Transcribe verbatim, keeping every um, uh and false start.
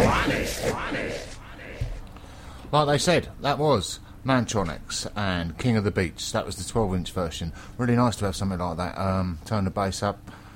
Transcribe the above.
Like they said, that was Mantronix and King of the Beach. That was the twelve inch version. Really nice to have something like that. Um, turn the bass up,